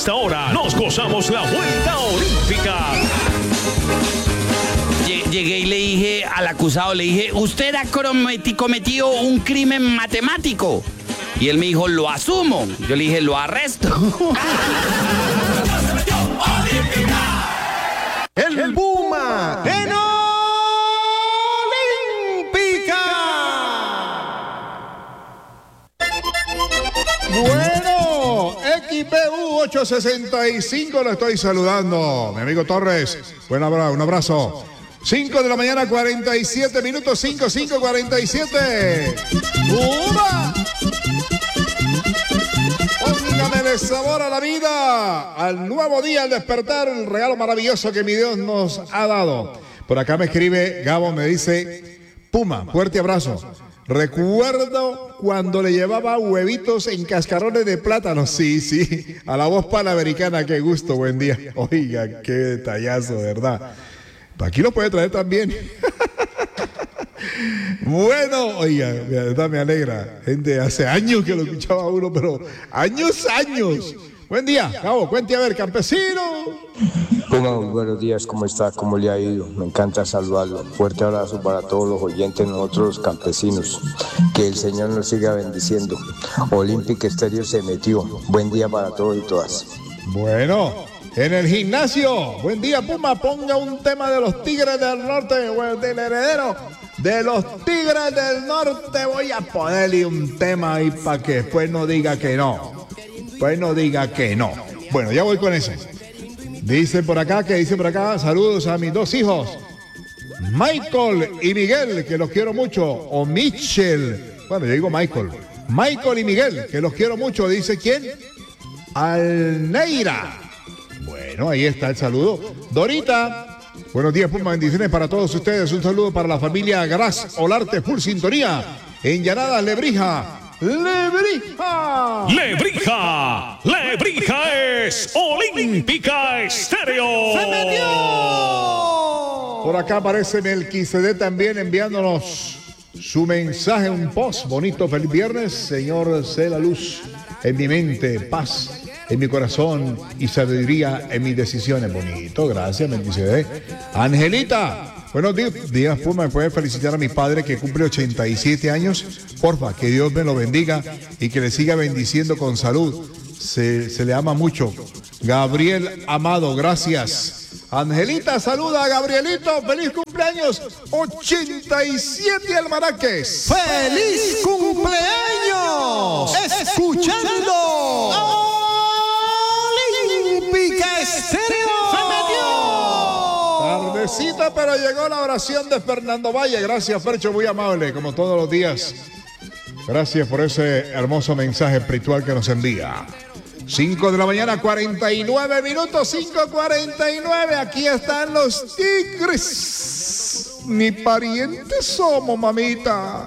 esta hora nos gozamos la vuelta olímpica. Llegué y le dije al acusado, le dije, usted ha cometido un crimen matemático. Y él me dijo, lo asumo. Yo le dije, lo arresto. El Puma en Olímpica. Bueno, XPU 865 lo estoy saludando. Mi amigo Torres, un abrazo. 5 de la mañana, 47 minutos, 5:47. ¡Puma! Pónganle sabor a la vida, al nuevo día, al despertar, el regalo maravilloso que mi Dios nos ha dado. Por acá me escribe Gabo, me dice, Puma, fuerte abrazo. Recuerdo cuando le llevaba huevitos en cascarones de plátano. Sí, a la voz panamericana, qué gusto, buen día. Oiga, qué detallazo, ¿verdad? Aquí lo puede traer también. Bueno, oiga, de verdad me alegra. Gente, hace años que lo escuchaba uno, pero años. Buen día, Gabo, cuente a ver, campesino. Bueno, buenos días, ¿cómo está? ¿Cómo le ha ido? Me encanta saludarlo. Fuerte abrazo para todos los oyentes, nosotros los campesinos. Que el Señor nos siga bendiciendo. Olímpica Estéreo se metió. Buen día para todos y todas. Bueno. En el gimnasio, buen día Puma, ponga un tema de los Tigres del Norte, o del heredero de los Tigres del Norte. Voy a ponerle un tema ahí para que después no diga que no. Bueno, ya voy con eso. Dice por acá, saludos a mis dos hijos, Michael y Miguel, que los quiero mucho, o Mitchell, bueno, yo digo Michael y Miguel, que los quiero mucho, dice ¿quién? Alneira. Bueno, ahí está el saludo. Dorita, buenos días, Puma, bendiciones para todos ustedes. Un saludo para la familia Gras Olarte, full sintonía. En Llanadas, Lebrija Es Olímpica Estéreo. ¡Se metió! Por acá aparece Melquisedec también enviándonos su mensaje, un post bonito. Feliz viernes, Señor, sé la luz en mi mente, paz en mi corazón y sabiduría en mis decisiones. Bonito, gracias, Melquisedec. Angelita, buenos días, Puma. ¿Me puede felicitar a mi padre que cumple 87 años? Porfa, que Dios me lo bendiga y que le siga bendiciendo con salud. Se le ama mucho. Gabriel Amado, gracias. Angelita, saluda a Gabrielito. ¡Feliz cumpleaños! 87 Almanaques. ¡Feliz cumpleaños! ¡Escuchando Olímpica Estéreo! ¡Se metió! Tardecita, pero llegó la oración de Fernando Valle. Gracias, Fercho, muy amable, como todos los días. Gracias por ese hermoso mensaje espiritual que nos envía. 5 de la mañana, 49 minutos, 5:49. Aquí están los Tigres. Ni parientes somos, mamita.